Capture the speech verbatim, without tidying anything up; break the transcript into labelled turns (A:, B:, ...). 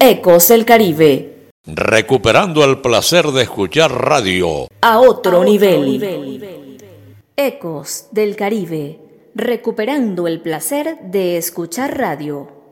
A: Ecos del Caribe.
B: Recuperando el placer de escuchar radio
A: a otro, a otro nivel. nivel. Ecos del Caribe. Recuperando el placer de escuchar radio.